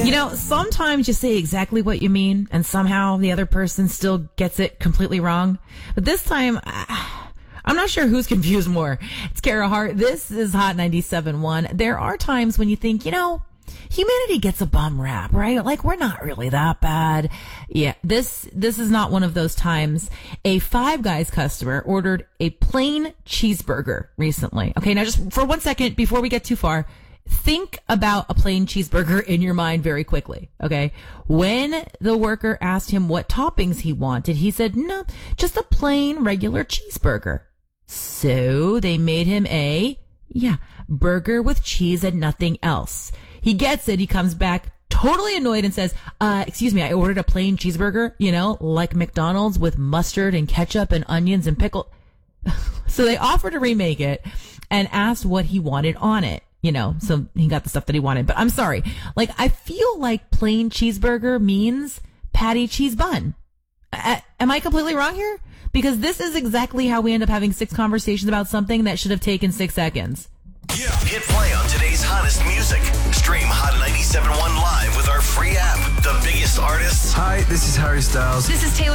Sometimes you say exactly what you mean, and somehow the other person still gets it completely wrong. But this time, I'm not sure who's confused more. It's Kara Hart. This is Hot 97.1. There are times when you think, humanity gets a bum rap, right? Like, we're not really that bad. Yeah, this is not one of those times. A Five Guys customer ordered a plain cheeseburger recently. Okay, now just for 1 second before we get too far, think about a plain cheeseburger in your mind very quickly, okay? When the worker asked him what toppings he wanted, he said, no, just a plain regular cheeseburger. So they made him a burger with cheese and nothing else. He gets it. He comes back totally annoyed and says, excuse me, I ordered a plain cheeseburger, like McDonald's with mustard and ketchup and onions and pickle. So they offered to remake it and asked what he wanted on it. So he got the stuff that he wanted. But I'm sorry. I feel like plain cheeseburger means patty cheese bun. Am I completely wrong here? Because this is exactly how we end up having 6 conversations about something that should have taken 6 seconds. Yeah. Hit play on today's hottest music. Stream Hot 97.1 live with our free app. The biggest artists. Hi, this is Harry Styles. This is Taylor